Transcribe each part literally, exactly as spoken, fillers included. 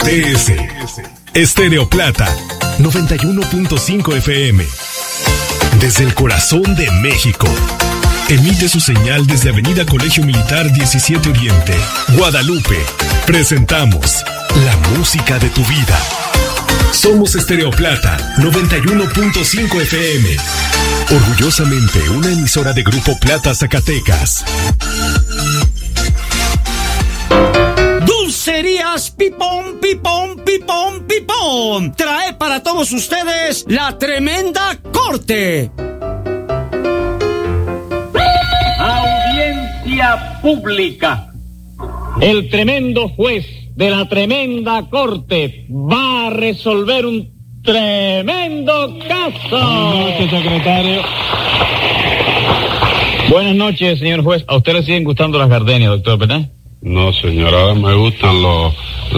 T S Estéreo Plata noventa y uno punto cinco F M. Desde el corazón de México. Emite su señal desde Avenida Colegio Militar diecisiete Oriente, Guadalupe. Presentamos la música de tu vida. Somos Estéreo Plata noventa y uno punto cinco F M. Orgullosamente una emisora de Grupo Plata Zacatecas. Dulcerías Pipón, Pipón, Pipón, Pipón trae para todos ustedes la tremenda corte. Audiencia pública. El tremendo juez de la tremenda corte va a resolver un tremendo caso. Buenas noches, secretario. Buenas noches, señor juez. A usted le siguen gustando las gardenias, doctor, ¿verdad? No, señor, ahora me gustan los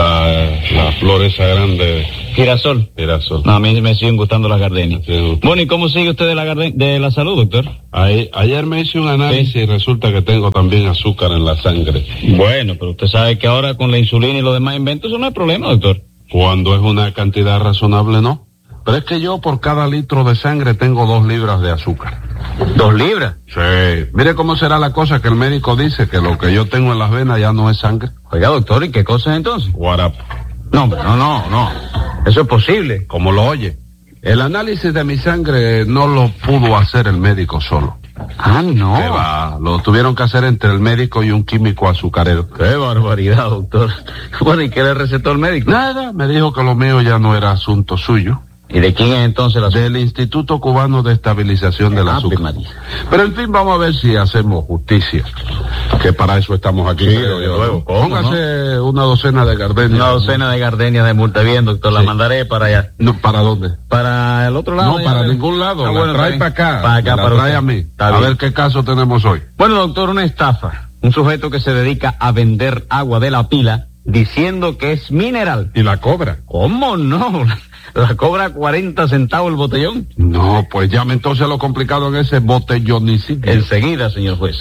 las la flores grandes. Girasol. Girasol. No, a mí me siguen gustando las gardenias. Sí. Bueno, ¿y cómo sigue usted de la garden- de la salud, doctor? Ahí, ayer me hice un análisis Sí. y resulta que tengo también azúcar en la sangre. Bueno, pero usted sabe que ahora con la insulina y los demás inventos eso no es problema, doctor. Cuando es una cantidad razonable, no. Pero es que yo por cada litro de sangre tengo dos libras de azúcar. ¿Dos libras? Sí. Mire cómo será la cosa que el médico dice que lo que yo tengo en las venas ya no es sangre. Oiga, doctor, ¿y qué cosa es entonces? Guarapo. No, hombre, no, no, no. Eso es posible. Como lo oye. El análisis de mi sangre no lo pudo hacer el médico solo. Ah, no. ¿Qué va? Lo tuvieron que hacer entre el médico y un químico azucarero. Qué barbaridad, doctor. Bueno, ¿y qué le recetó el médico? Nada, me dijo que lo mío ya no era asunto suyo. ¿Y de quién es entonces la Del Instituto Cubano de Estabilización del Ave Azúcar. María. Pero en fin, vamos a ver si hacemos justicia. Que para eso estamos aquí. Sí, creo desde yo, luego, ¿no? ¿cómo Póngase una docena de gardenias. Una docena de gardenias de multa. Bien, doctor, la Sí. mandaré para allá. No, ¿para dónde? Para el otro lado. No, ya para veo. ningún lado. Ah, La bueno, trae está para bien. acá. Para acá, Me la para trae usted. a mí. Está a bien. ver qué caso tenemos hoy. Bueno, doctor, una estafa. Un sujeto que se dedica a vender agua de la pila diciendo que es mineral. ¿Y la cobra? ¿Cómo no? La cobra cuarenta centavos el botellón. No, pues llame entonces lo complicado en ese botellonicidio. Enseguida, señor juez.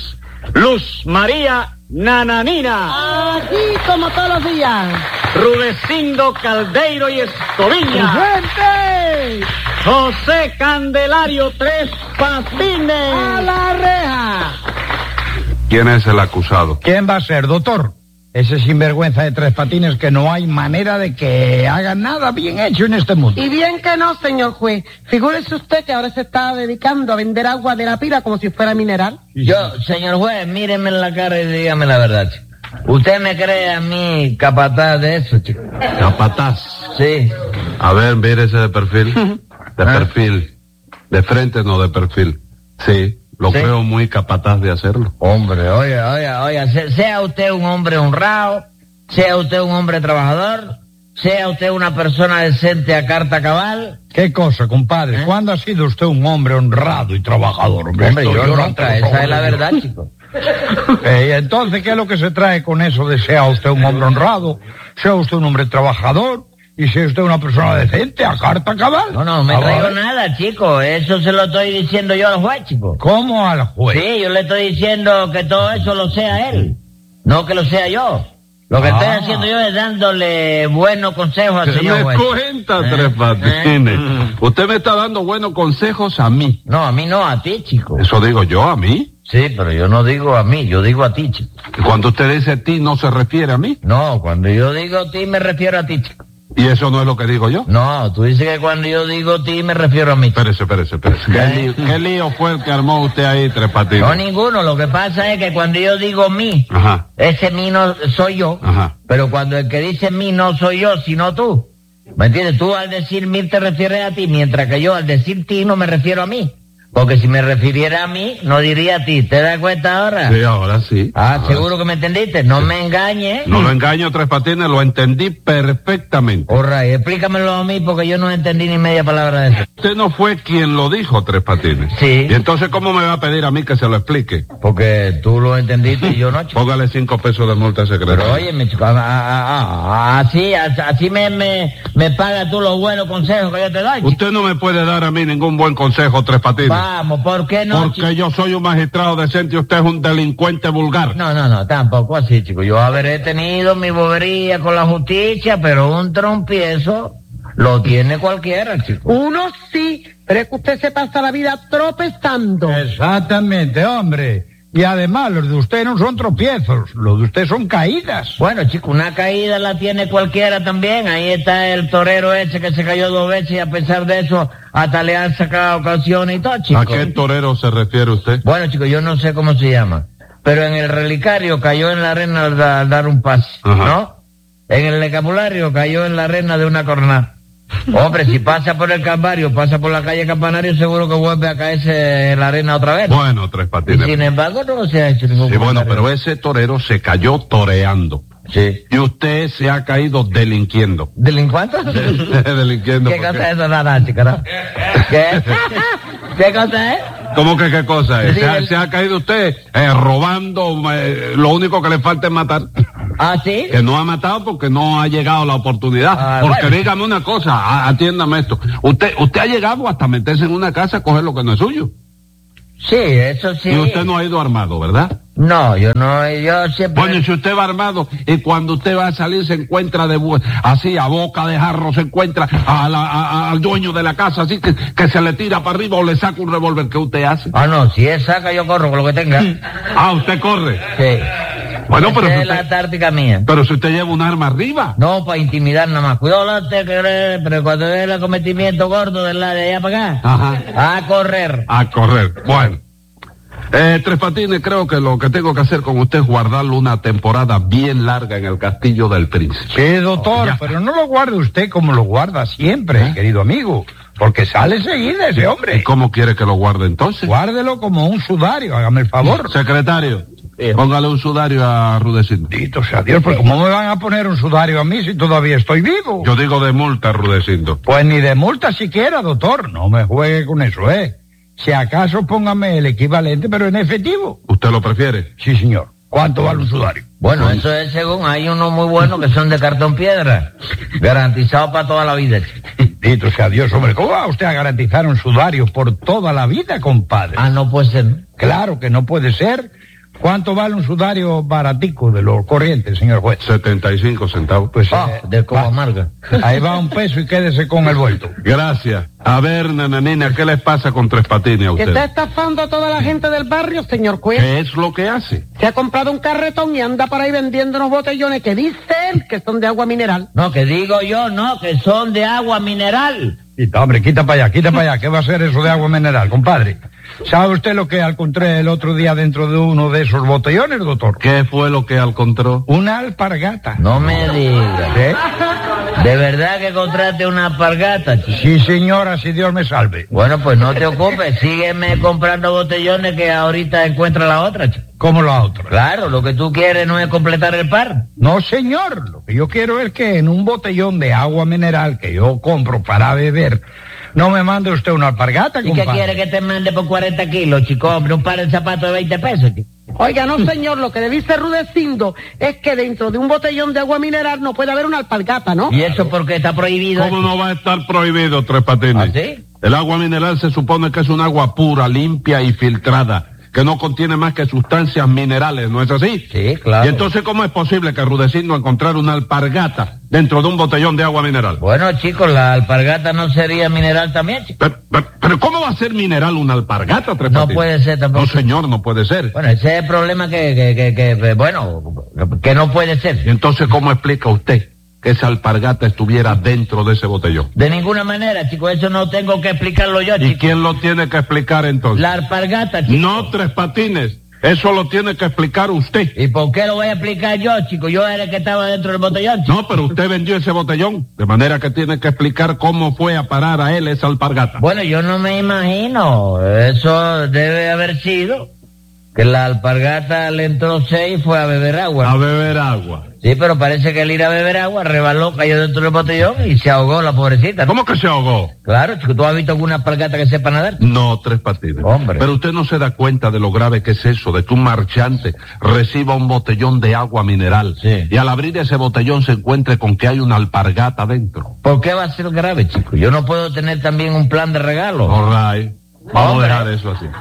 Luz María Nananina. Aquí como todos los días. Rudecindo Caldeiro y Escoviña. ¡Gente! José Candelario Tres Patines. ¡A la reja! ¿Quién es el acusado? ¿Quién va a ser, doctor? Ese sinvergüenza de Tres Patines que no hay manera de que haga nada bien hecho en este mundo. Y bien que no, señor juez. Figúrese usted que ahora se está dedicando a vender agua de la pila como si fuera mineral. Yo, señor juez, míreme en la cara y dígame la verdad, chico. ¿Usted me cree a mí capataz de eso, chico? Capataz. Sí. A ver, mire ese de perfil. De perfil. De frente, no de perfil. Sí, lo Sí. creo muy capataz de hacerlo. Hombre, oiga, oiga, oiga, se- sea usted un hombre honrado, sea usted un hombre trabajador, sea usted una persona decente a carta cabal. ¿Qué cosa, compadre? ¿Eh? ¿Cuándo ha sido usted un hombre honrado y trabajador? Hombre, Esto yo no, nunca, por esa favor, es la yo- verdad, chico. Eh, entonces, ¿qué es lo que se trae con eso de sea usted un hombre honrado, sea usted un hombre trabajador y sea usted una persona decente a carta cabal? No, no, me Ah, traigo vale. nada, chico, eso se lo estoy diciendo yo al juez, chico. ¿Cómo al juez? Sí, yo le estoy diciendo que todo eso lo sea él, no que lo sea yo. Lo que Ah. estoy haciendo yo es dándole buenos consejos al Se señor me juez. cuenta, ¿Eh? Tres Patines. ¿Eh? Usted me está dando buenos consejos a mí. No, a mí no, a ti, chico. Eso digo yo, a mí. Sí, pero yo no digo a mí, yo digo a ti, chico. Y cuando usted dice ti, no se refiere a mí. No, cuando yo digo ti me refiero a ti, chico. Y eso no es lo que digo yo. No, tú dices que cuando yo digo ti me refiero a mí. Espérese, espérese, espérese. ¿Qué lío, qué lío fue el que armó usted ahí, Tres Patines? No, ninguno. Lo que pasa es que cuando yo digo mí, Ajá, ese mí no soy yo. ajá. Pero cuando el que dice mí no soy yo, sino tú. ¿Me entiendes? Tú al decir mí te refieres a ti, mientras que yo al decir ti no me refiero a mí. Porque si me refiriera a mí, no diría a ti. ¿Te das cuenta ahora? Sí, ahora sí. Ah, Ahora seguro que me entendiste. No me engañes. No lo engaño, Tres Patines, lo entendí perfectamente. Orra, explícamelo a mí porque yo no entendí ni media palabra de eso. Usted no fue quien lo dijo, Tres Patines. Sí. Y entonces, ¿cómo me va a pedir a mí que se lo explique? Porque tú lo entendiste y yo no, chico. Póngale cinco pesos de multa secretaria. Pero oye, mi chico, a- a- a- así, así, así me, me, me pagas tú los buenos consejos que yo te doy, chico. Usted no me puede dar a mí ningún buen consejo, Tres Patines. Vamos, ¿por qué no? Porque chico? yo soy un magistrado decente y usted es un delincuente vulgar. No, no, no, tampoco así, chico. Yo habré tenido mi bobería con la justicia, pero un trompiezo lo tiene cualquiera, chico. Uno sí, pero es que usted se pasa la vida tropezando. Exactamente, hombre. Y además, los de usted no son tropiezos, los de usted son caídas. Bueno, chico, una caída la tiene cualquiera también. Ahí está el torero ese que se cayó dos veces y a pesar de eso hasta le han sacado ocasiones y todo, chico. ¿A qué torero se refiere usted? Bueno, chico, yo no sé cómo se llama, pero en el relicario cayó en la arena al, da- al dar un pase, Ajá. ¿no? En el escapulario cayó en la arena de una cornada. Hombre, si pasa por el Calvario, pasa por la calle Campanario, seguro que vuelve a caerse en la arena otra vez. Bueno, Tres Y Patines. sin embargo no se ha hecho ningún Sí, bueno, comentario. pero ese torero se cayó toreando. Sí. Y usted se ha caído delinquiendo. ¿Delincuente? delinquiendo. ¿Qué porque- cosa es eso, nada, chica, no? ¿Qué? ¿Qué cosa es? ¿Cómo que qué cosa es? Sí, se, ha, el- se ha caído usted eh, robando, eh, lo único que le falta es matar. ¿Ah, sí? Que no ha matado porque no ha llegado la oportunidad. Ah, porque bueno. dígame una cosa, a- atiéndame esto. Usted usted ha llegado hasta meterse en una casa a coger lo que no es suyo. Sí, eso sí. Y usted no ha ido armado, ¿verdad? No, yo no, yo siempre... Bueno, y si usted va armado y cuando usted va a salir se encuentra de bu- así a boca de jarro, se encuentra a la- a- a- al dueño de la casa, así que, que se le tira para arriba o le saca un revólver, ¿qué usted hace? Ah, no, si es saca yo corro con lo que tenga. Ah, usted corre. Sí. Bueno, pero Esa si es la usted, táctica mía. pero si usted lleva un arma arriba. No, para intimidar nada más. Cuidado, la te que- pero cuando ve el acometimiento gordo de la de allá para acá, Ajá. a correr. A correr. Bueno. Eh, Tres Patines, creo que lo que tengo que hacer con usted es guardarlo una temporada bien larga en el Castillo del Príncipe. Sí, doctor, Oh, ya. pero no lo guarde usted como lo guarda siempre, ¿Eh? querido amigo, porque sale seguida ese ¿Y hombre. cómo quiere que lo guarde entonces? Guárdelo como un sudario, hágame el favor. Secretario, póngale un sudario a Rudecindo. Bendito sea Dios, pues ¿cómo me van a poner un sudario a mí si todavía estoy vivo? Yo digo de multa, Rudecindo. Pues ni de multa siquiera, doctor, no me juegue con eso, ¿eh? Si acaso póngame el equivalente, pero en efectivo. ¿Usted lo prefiere? Sí, señor. ¿Cuánto vale un sudario? Bueno, eso es según, hay unos muy buenos que son de cartón piedra, garantizados para toda la vida, chico. Bendito sea Dios, hombre, ¿cómo va usted a garantizar un sudario por toda la vida, compadre? Ah, no puede ser. Claro que no puede ser. ¿Cuánto vale un sudario baratico de los corrientes, señor juez? setenta y cinco centavos. Pues Ah, eh, de Coba va. Amarga. Ahí va un peso y quédese con el vuelto. Gracias. A ver, nananina, ¿qué les pasa con Tres Patines a Que usted? está estafando a toda la gente del barrio, señor juez. ¿Qué es lo que hace? Se ha comprado un carretón y anda por ahí vendiendo unos botellones que dicen que son de agua mineral. No, que digo yo, no, que son de agua mineral. Quita, hombre, quita para allá, quita para allá. ¿Qué va a ser eso de agua mineral, compadre? ¿Sabe usted lo que encontré el otro día dentro de uno de esos botellones, doctor? ¿Qué fue lo que encontró? Una alpargata. No me digas. ¿Eh? ¿De verdad que contrate una alpargata, chico? Sí, señora, si Dios me salve. Bueno, pues no te ocupes, sígueme comprando botellones que ahorita encuentra la otra, chico. ¿Cómo la otra? Claro, lo que tú quieres no es completar el par. No, señor. Lo que yo quiero es que en un botellón de agua mineral que yo compro para beber, no me mande usted una alpargata, ¿Y compadre. qué quiere que te mande por cuarenta kilos, chico? Hombre, un par de zapatos de veinte pesos, chico. Oiga, no señor, lo que debe ser Rudecindo es que dentro de un botellón de agua mineral no puede haber una alpargata, ¿no? ¿Y eso porque está prohibido? ¿Cómo no va a estar prohibido, Tres Patines? ¿Ah, sí? El agua mineral se supone que es un agua pura, limpia y filtrada, que no contiene más que sustancias minerales, ¿no es así? Sí, claro. Y entonces, ¿cómo es posible que Rudecindo encontrar una alpargata dentro de un botellón de agua mineral? Bueno, chicos, la alpargata no sería mineral también, chico. Pero, pero- pero ¿cómo va a ser mineral una alpargata, Tres No Patines? puede ser tampoco. No, señor, no puede ser. Bueno, ese es el problema que, que, que, que, bueno, que no puede Y ser. entonces, ¿cómo explica usted que esa alpargata estuviera dentro de ese botellón? De ninguna manera, chico, eso no tengo que explicarlo yo, ¿Y chico. quién lo tiene que explicar entonces? La alpargata, chico. No, Tres Patines. Eso lo tiene que explicar usted. ¿Y por qué lo voy a explicar yo, chico? Yo era el que estaba dentro del botellón, chico. No, pero usted vendió ese botellón, de manera que tiene que explicar cómo fue a parar a él esa alpargata. Bueno, yo no me imagino. Eso debe haber sido que la alpargata le entró seis y fue a beber agua. A beber agua. Sí, pero parece que el ir a beber agua rebaló, cayó dentro del botellón y se ahogó la pobrecita, ¿no? ¿Cómo que se ahogó? Claro, chico, ¿tú has visto alguna alpargata que sepa nadar? No, Tres Patines. Hombre. Pero usted no se da cuenta de lo grave que es eso, de que un marchante reciba un botellón de agua mineral Sí. y al abrir ese botellón se encuentre con que hay una alpargata dentro. ¿Por qué va a ser grave, chico? Yo no puedo tener también un plan de regalo. All right. Vamos Hombre. a dejar eso así.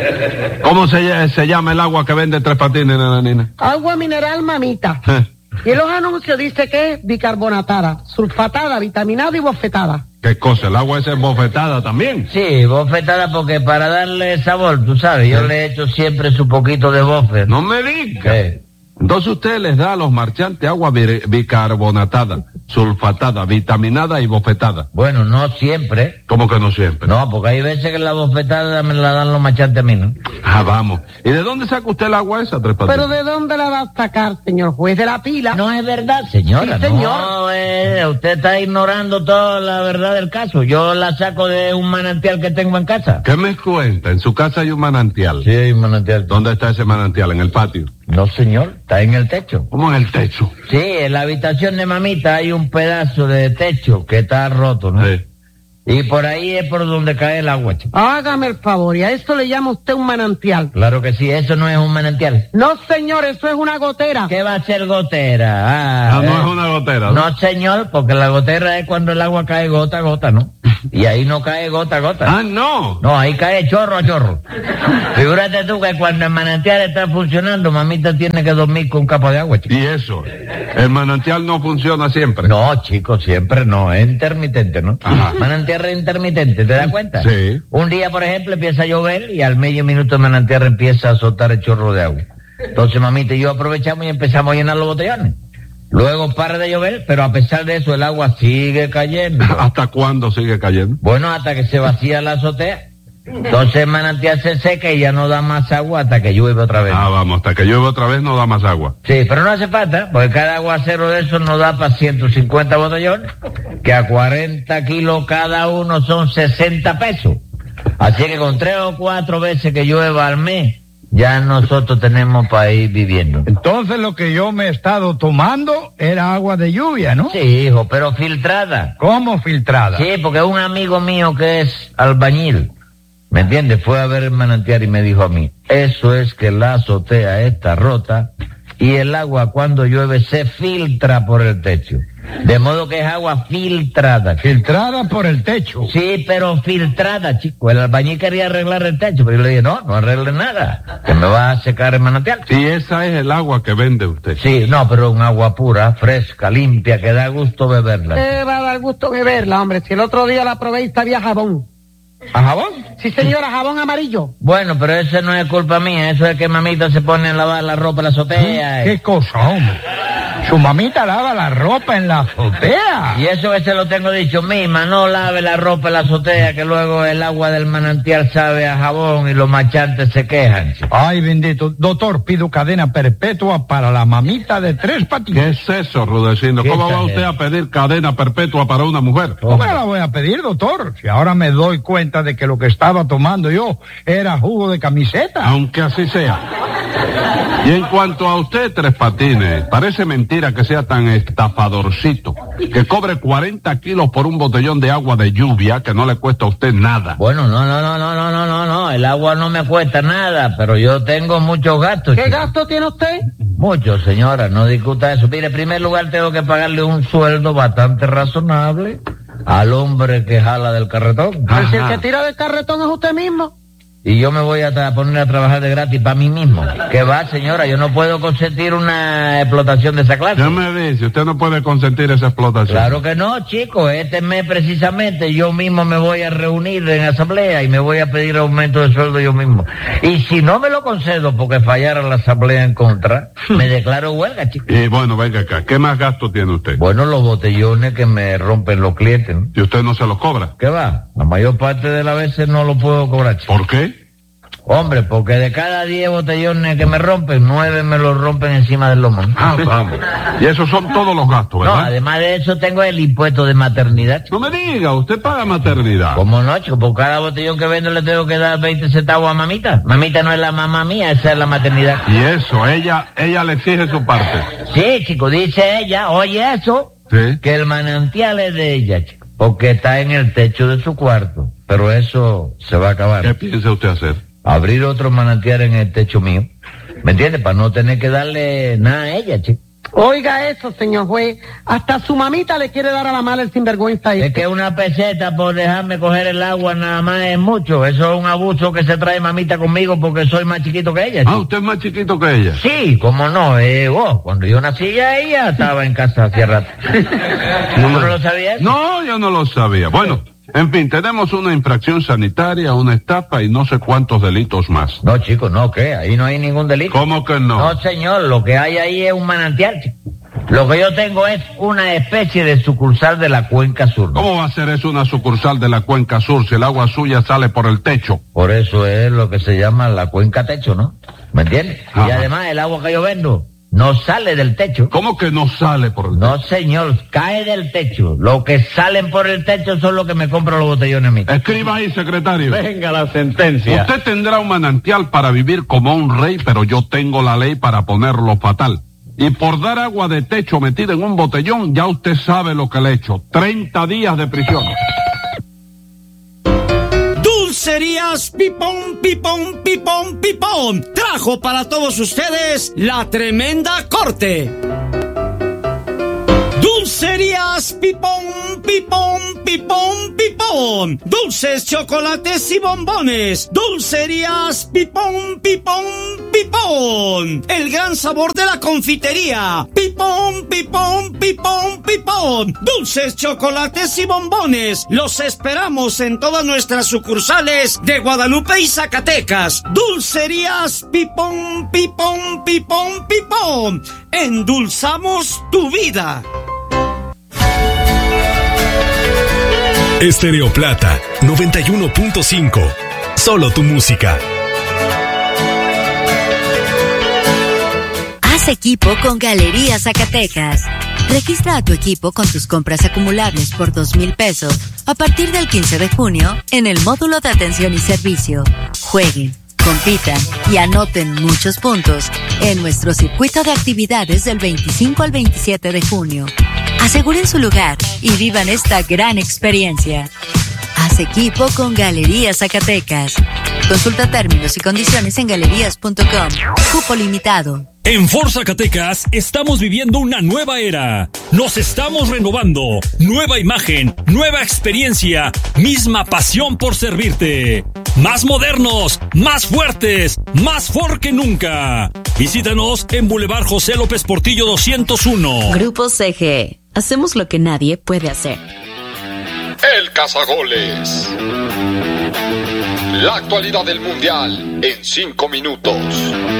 ¿Cómo se, se llama el agua que vende Tres Patines, nananina? Agua mineral Mamita. Y en los anuncios dice que es bicarbonatada, sulfatada, vitaminada y bofetada. ¿Qué cosa? ¿El agua esa es bofetada también? Sí, bofetada porque para darle sabor, tú sabes, yo ¿Eh? le echo siempre su poquito de bofe. No me digas. ¿Qué? Entonces usted les da a los marchantes agua bicarbonatada, sulfatada, vitaminada y bofetada. Bueno, no siempre. ¿Cómo que no siempre? No, porque hay veces que la bofetada me la dan los marchantes a mí, ¿no? Ah, vamos. ¿Y de dónde saca usted el agua esa, Tres Patines? ¿Pero de dónde la va a sacar, señor juez? ¿De la pila? No es verdad, señora. Sí, señor. No, eh, usted está ignorando toda la verdad del caso. Yo la saco de un manantial que tengo en casa. ¿Qué me cuenta? ¿En su casa hay un manantial? Sí, hay un manantial. ¿Dónde está ese manantial? ¿En el patio? No, señor, está en el techo. ¿Cómo en el techo? Sí, en la habitación de mamita hay un pedazo de techo que está roto, ¿no? Sí. Y por ahí es por donde cae el agua, chico. Hágame el favor, ¿y a esto le llama usted un manantial? Claro que sí, eso no es un manantial. No, señor, eso es una gotera. ¿Qué va a ser gotera? Ah, no, eh. no es una gotera, ¿no? No, señor, porque la gotera es cuando el agua cae gota a gota, ¿no? Y ahí no cae gota a gota. Ah, no. No, ahí cae chorro a chorro. Figúrate tú que cuando el manantial está funcionando, mamita tiene que dormir con capa de agua, chico. ¿Y eso? ¿El manantial no funciona siempre? No, chico, siempre no. Es intermitente, ¿no? Ajá. Manantial es intermitente, ¿te das cuenta? Sí. Un día, por ejemplo, empieza a llover y al medio minuto el manantial empieza a soltar el chorro de agua. Entonces, mamita y yo aprovechamos y empezamos a llenar los botellones. Luego para de llover, pero a pesar de eso el agua sigue cayendo. ¿Hasta cuándo sigue cayendo? Bueno, hasta que se vacía la azotea. Entonces el manantial se seca y ya no da más agua hasta que llueve otra vez. Ah, vamos, hasta que llueve otra vez no da más agua. Sí, pero no hace falta, porque cada aguacero de esos nos da para ciento cincuenta botellones, que a cuarenta kilos cada uno son sesenta pesos. Así que con tres o cuatro veces que llueva al mes, ya nosotros tenemos para ir viviendo. Entonces lo que yo me he estado tomando era agua de lluvia, ¿no? Sí, hijo, pero filtrada. ¿Cómo filtrada? Sí, porque un amigo mío que es albañil, ¿me entiendes? Fue a ver el manantial y me dijo a mí, eso es que la azotea está rota y el agua cuando llueve se filtra por el techo. De modo que es agua filtrada. Filtrada por el techo. Sí, pero filtrada, chico. El albañil quería arreglar el techo, pero yo le dije, no, no arregle nada, que me va a secar el manantial. Y esa es el agua que vende usted. Sí, no, pero un agua pura, fresca, limpia, que da gusto beberla. Eh, va a dar gusto beberla, hombre. Si el otro día la probé y sabía jabón. ¿A jabón? Sí, señora, jabón amarillo. Bueno, pero eso no es culpa mía, eso es que mamita se pone a lavar la ropa en la azotea. ¿Qué cosa, hombre? Su mamita lava la ropa en la azotea. Y eso que se lo tengo dicho, misma, no lave la ropa en la azotea, que luego el agua del manantial sabe a jabón y los marchantes se quejan. Ay, bendito. Doctor, pido cadena perpetua para la mamita de Tres Patines. ¿Qué es eso, Rudecindo? ¿Cómo va usted a pedir cadena perpetua para una mujer? ¿Cómo la voy a pedir, doctor? Si ahora me doy cuenta de que lo que estaba tomando yo era jugo de camiseta. Aunque así sea. Y en cuanto a usted, Tres Patines, parece mentira que sea tan estafadorcito, que cobre cuarenta kilos por un botellón de agua de lluvia que no le cuesta a usted nada. Bueno, no, no, no, no, no, no, no, no, el agua no me cuesta nada, pero yo tengo muchos gastos. ¿Qué chico. gasto tiene usted? Muchos, señora, no discuta eso. Mire, en primer lugar tengo que pagarle un sueldo bastante razonable al hombre que jala del carretón. Pero si el que tira del carretón es usted mismo. Y yo me voy a tra- poner a trabajar de gratis para mí mismo. ¿Qué va, señora? Yo no puedo consentir una explotación de esa clase. Ya me dice, usted no puede consentir esa explotación. Claro que no, chico. Este mes precisamente yo mismo me voy a reunir en asamblea y me voy a pedir aumento de sueldo yo mismo. Y si no me lo concedo porque fallara la asamblea en contra, me declaro huelga, chico. Y bueno, venga acá, ¿qué más gasto tiene usted? Bueno, los botellones que me rompen los clientes, ¿no? ¿Y usted no se los cobra? ¿Qué va? La mayor parte de las veces no lo puedo cobrar, chico. ¿Por qué? Hombre, porque de cada diez botellones que me rompen, nueve me los rompen encima del lomo. Ah, vamos. Y esos son todos los gastos, No, ¿verdad? además de eso tengo el impuesto de maternidad. No me diga, usted paga maternidad. ¿Cómo no, chico? Por cada botellón que vendo le tengo que dar veinte centavos a mamita. Mamita no es la mamá mía, esa es la maternidad. Y eso, ella, ella le exige su parte. Sí, chico, dice ella, oye eso, Sí. que el manantial es de ella, chico, porque está en el techo de su cuarto. Pero eso se va a acabar. ¿Qué piensa usted hacer? Abrir otro manantial en el techo mío. ¿Me entiendes? Para no tener que darle nada a ella, chico. Oiga eso, señor juez. Hasta su mamita le quiere dar a la mala el sinvergüenza Es este. que una peseta por dejarme coger el agua nada más es mucho. Eso es un abuso que se trae mamita conmigo porque soy más chiquito que ella. Ah, chico. ¿usted es más chiquito que ella? Sí, cómo no. Eh, oh, cuando yo nací ya ella estaba en casa hace rato. ¿No, ¿No lo sabías? No, yo no lo sabía. Bueno, en fin, tenemos una infracción sanitaria, una estafa y no sé cuántos delitos más. No, chico, no, ¿qué? Ahí no hay ningún delito. ¿Cómo que no? No, señor, lo que hay ahí es un manantial, chico. Lo que yo tengo es una especie de sucursal de la Cuenca Sur, ¿no? ¿Cómo va a ser eso una sucursal de la Cuenca Sur si el agua suya sale por el techo? Por eso es lo que se llama la cuenca techo, ¿no? ¿Me entiendes? Ajá. Y además el agua que yo vendo no sale del techo. ¿Cómo que no sale por el techo? No, señor, cae del techo. Lo que salen por el techo son los que me compran los botellones a mí. Escriba ahí, secretario. Venga la sentencia. Usted tendrá un manantial para vivir como un rey, pero yo tengo la ley para ponerlo fatal. Y por dar agua de techo metida en un botellón, ya usted sabe lo que le he hecho. treinta días de prisión. Dulcerías Pipón, Pipón, Pipón, Pipón. Trajo para todos ustedes la tremenda corte. Dulcerías Pipón, Pipón, Pipón, Pipón. Dulces, chocolates y bombones. Dulcerías Pipón, Pipón, Pipón. El gran sabor de la confitería. Pipón, Pipón, Pipón, Pipón. Dulces, chocolates y bombones. Los esperamos en todas nuestras sucursales de Guadalupe y Zacatecas. Dulcerías Pipón, Pipón, Pipón, Pipón. Endulzamos tu vida. Estéreo Plata noventa y uno punto cinco. Solo tu música. Haz equipo con Galerías Zacatecas. Registra a tu equipo con tus compras acumulables por dos mil pesos a partir del quince de junio en el módulo de atención y servicio. Jueguen, compitan y anoten muchos puntos en nuestro circuito de actividades del veinticinco al veintisiete de junio. Aseguren su lugar y vivan esta gran experiencia. Haz equipo con Galerías Zacatecas. Consulta términos y condiciones en galerías punto com. Cupo limitado. En Ford Zacatecas estamos viviendo una nueva era. Nos estamos renovando. Nueva imagen, nueva experiencia, misma pasión por servirte. Más modernos, más fuertes, más Ford que nunca. Visítanos en Boulevard José López Portillo doscientos uno. Grupo C G. Hacemos lo que nadie puede hacer. El Cazagoles. La actualidad del Mundial en cinco minutos.